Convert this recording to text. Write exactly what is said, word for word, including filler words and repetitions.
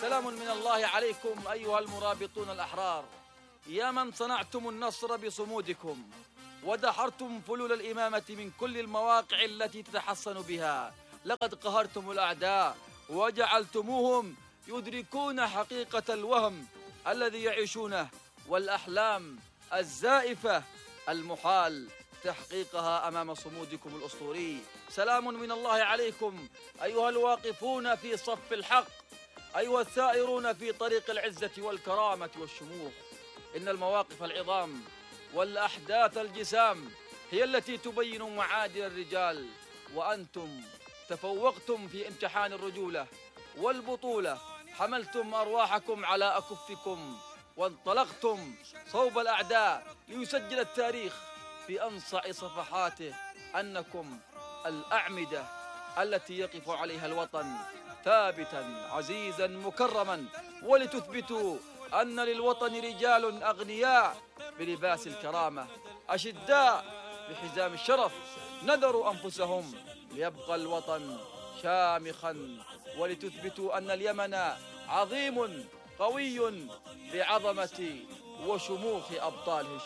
سلام من الله عليكم أيها المرابطون الأحرار، يا من صنعتم النصر بصمودكم ودحرتم فلول الإمامة من كل المواقع التي تتحصن بها. لقد قهرتم الأعداء وجعلتموهم يدركون حقيقة الوهم الذي يعيشونه والأحلام الزائفة المحال تحقيقها أمام صمودكم الأسطوري. سلام من الله عليكم أيها الواقفون في صف الحق، أيها الثائرون في طريق العزة والكرامة والشموخ. إن المواقف العظام والأحداث الجسام هي التي تبين معادن الرجال، وأنتم تفوقتم في امتحان الرجولة والبطولة، حملتم أرواحكم على أكفكم وانطلقتم صوب الأعداء ليسجل التاريخ في أنصع صفحاته أنكم الأعمدة التي يقف عليها الوطن ثابتا عزيزا مكرما، ولتثبتوا أن للوطن رجال أغنياء بلباس الكرامة، أشداء بحزام الشرف، نذروا أنفسهم ليبقى الوطن شامخا، ولتثبتوا أن اليمن عظيم قوي بعظمة وشموخ أبطاله الشرف.